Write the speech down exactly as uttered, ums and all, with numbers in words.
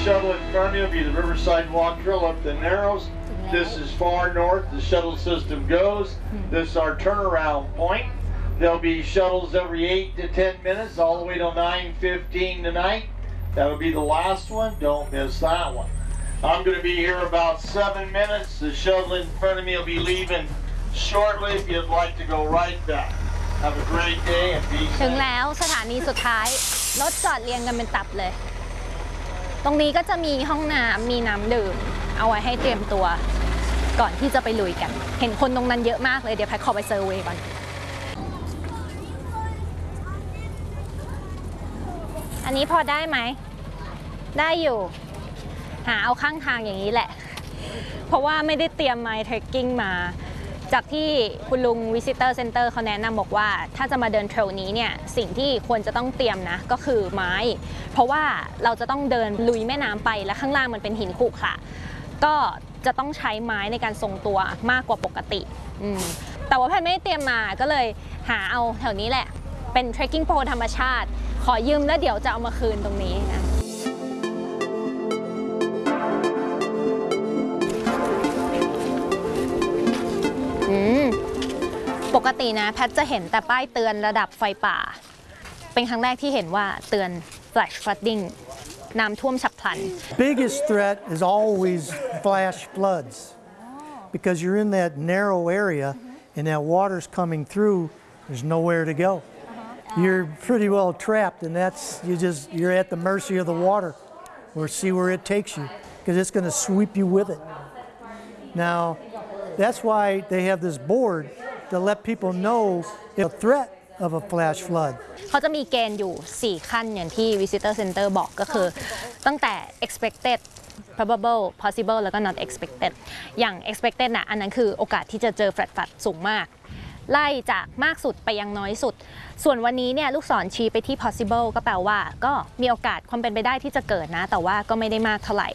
shuttle in front of you will be the Riverside Walk Trail up the Narrows. This is far north. The shuttle system goes. This is our turnaround point. There'll be shuttles every eight to ten minutes, all the way till nine fifteen tonight. That'll be the last one. Don't miss that one. I'm going to be here about seven minutes. The shuttle in front of me will be leaving shortly if you'd like to go right back. Have a great day and be safe. ถึงแล้วสถานีสุดท้ายรถจอดเรียงกันเป็นตับเลยตรงนี้ก็จะมีห้องน้ำมีน้ำดื่มเอาไว้ให้เตรียมตัวก่อนที่จะไปลุยกันเห็นคนตรงนั้นเยอะมากเลยเดี๋ยวแพทขอไปเซอร์เวย์ก่อนอันนี้พอได้ไหมได้อยู่หาเอาข้างทางอย่างนี้แหละเพราะว่าไม่ได้เตรียมไม้เทรคกิ้งมาจากที่คุณลุง Visitor Center เขาแนะนำบอกว่าถ้าจะมาเดินเทรลนี้เนี่ยสิ่งที่ควรจะต้องเตรียมนะก็คือไม้เพราะว่าเราจะต้องเดินลุยแม่น้ำไปและข้างล่างมันเป็นหินขรุขระก็จะต้องใช้ไม้ในการทรงตัวมากกว่าปกติแต่ว่าแพทย์ไม่ได้เตรียมมาก็เลยหาเอาแถวนี้แหละเป็นเทรคกิ้งโพลธรรมชาติขอยืมแล้วเดี๋ยวจะเอามาคืนตรงนี้นะปกตินะแพทจะเห็นแต่ป้ายเตือนระดับไฟป่าเป็นครั้งแรกที่เห็นว่าเตือน flash flooding น้ำท่วมฉับพลัน Biggest threat is always flash floods because you're in that narrow area and that water's coming through there's nowhere to go you're pretty well trapped and that's you just you're at the mercy of the water or see where it takes you because it's going to sweep you with it now that's why they have this board to let people know the threat of a flash flood เขาจะมีเกณฑ์อยู่สี่ขั้นอย่างที่ Visitor Center บอกก็คือตั้งแต่ expected probable possible แล้วก็ not expected อย่าง expected นะอันนั้นคือโอกาสที่จะเจอ flash flood สูงมากไล่จากมากสุดไปยังน้อยสุดส่วนวันนี้เนี่ยลูกศรชี้ไปที่ possible ก็แปลว่าก็มีโอกาสความเป็นไปได้ที่จะเกิดนะแต่ว่าก็ไม่ได้มากเท่าไหร่